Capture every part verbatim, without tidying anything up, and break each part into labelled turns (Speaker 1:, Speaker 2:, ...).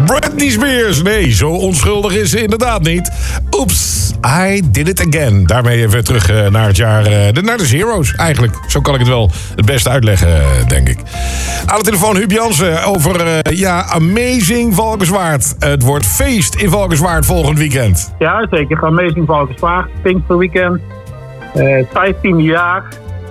Speaker 1: Britney Spears. Nee, zo onschuldig is ze inderdaad niet. Oeps, I did it again. Daarmee even terug uh, naar het jaar... Uh, de, naar de Zero's, eigenlijk. Zo kan ik het wel het beste uitleggen, uh, denk ik. Aan de telefoon Huub Jansen over... Uh, ja, Amazing Valkenswaard. Uh, het wordt feest in Valkenswaard volgend weekend.
Speaker 2: Ja, zeker. Amazing Valkenswaard. Pinksterweekend. Uh, vijftien jaar.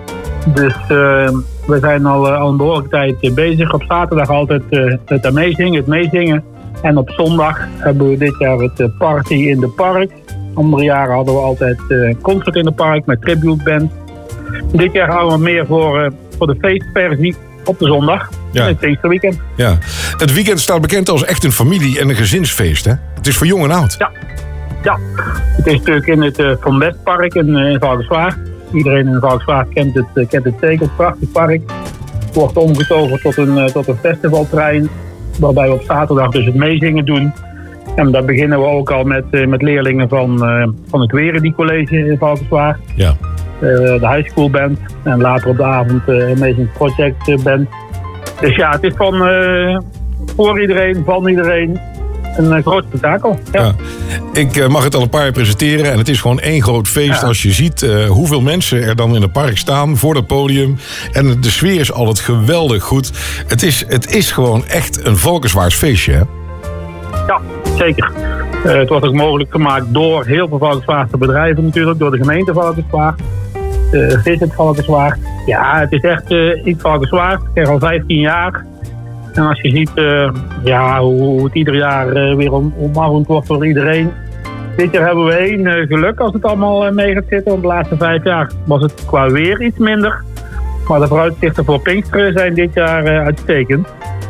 Speaker 2: Dus uh, we zijn al, uh, al een behoorlijke tijd uh, bezig. Op zaterdag altijd uh, het Amazing, het meezingen. En op zondag hebben we dit jaar het uh, party in de park. Andere jaren hadden we altijd uh, concert in de park met tribute band. Dit jaar gaan we meer voor, uh, voor de feestversie op de zondag.
Speaker 1: Ja.
Speaker 2: Het Pinksterweekend.
Speaker 1: Ja. Het weekend staat bekend als echt een familie- en een gezinsfeest, hè? Het is voor jong en oud.
Speaker 2: Ja, ja. Het is natuurlijk in het uh, Van Westpark in, uh, in Valkenswaard. Iedereen in Valkenswaard kent het, uh, kent het zeker. Het prachtig park. Het wordt omgetoverd tot een, uh, tot een festivalterrein. Waarbij we op zaterdag dus het meezingen doen. En daar beginnen we ook al met, uh, met leerlingen van, uh, van het Weredi College in Valkenswaard.
Speaker 1: Ja.
Speaker 2: Uh, de high school band. En later op de avond uh, Amazing Project uh, band. Dus ja, het is van uh, voor iedereen, van iedereen. Een uh, groot spektakel. Ja.
Speaker 1: Ja. Ik uh, mag het al een paar jaar presenteren en het is gewoon één groot feest. Ja. Als je ziet uh, hoeveel mensen er dan in het park staan voor het podium. En de sfeer is altijd geweldig goed. Het is, het is gewoon echt een Valkenswaards feestje, hè?
Speaker 2: Ja, zeker. Uh, het wordt ook mogelijk gemaakt door heel veel Valkenswaardse bedrijven natuurlijk. Door de gemeente Valkenswaard. Uh, Visit Valkenswaard. Ja, het is echt uh, iets Valkenswaard. Ik krijg al vijftien jaar. En als je ziet uh, ja, hoe het ieder jaar uh, weer om, omarmd wordt door iedereen. Dit jaar hebben we één uh, geluk als het allemaal uh, mee gaat zitten. Want de laatste vijf jaar was het qua weer iets minder. Maar de vooruitzichten voor Pinksteren zijn dit jaar uh, uitstekend.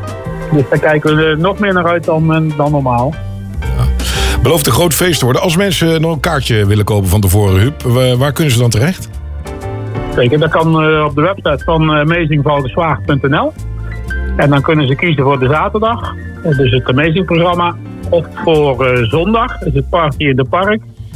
Speaker 2: Dus daar kijken we uh, nog meer naar uit dan, uh, dan normaal.
Speaker 1: Ja. Belooft een groot feest te worden. Als mensen nog een kaartje willen kopen van tevoren, Huub, waar kunnen ze dan terecht?
Speaker 2: Zeker, dat kan uh, op de website van uh, amazing valkenswaard punt n l. En dan kunnen ze kiezen voor de zaterdag, dus het Amazing-programma. Of voor uh, zondag, dus het party in de park.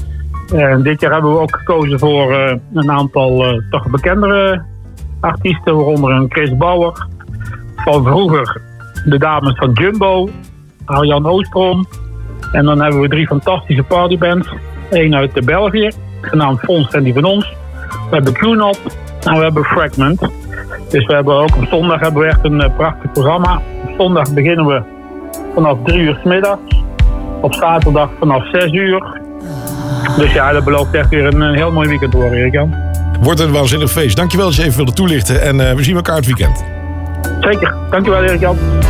Speaker 2: En dit jaar hebben we ook gekozen voor uh, een aantal uh, toch bekendere artiesten. Waaronder een Chris Bauer. Van vroeger de dames van Jumbo. Arjan Oostrom. En dan hebben we drie fantastische partybands. Eén uit de België, genaamd Fons en die van ons. We hebben Q-Nop en we hebben Fragment. Dus we hebben ook op zondag hebben we echt een uh, prachtig programma. Op zondag beginnen we vanaf drie uur 's middags. Op zaterdag vanaf zes uur. Dus ja, dat belooft echt weer een, een heel mooi weekend te worden, Erik-Jan.
Speaker 1: Wordt een waanzinnig feest. Dankjewel dat je even wilde toelichten en uh, we zien elkaar het weekend.
Speaker 2: Zeker. Dankjewel, Erik-Jan.